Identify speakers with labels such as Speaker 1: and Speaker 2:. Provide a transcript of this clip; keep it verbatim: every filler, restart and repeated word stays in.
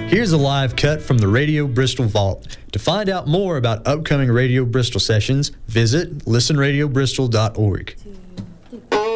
Speaker 1: Here's a live cut from the Radio Bristol Vault. To find out more about upcoming Radio Bristol sessions, visit listen radio bristol dot org.
Speaker 2: Two.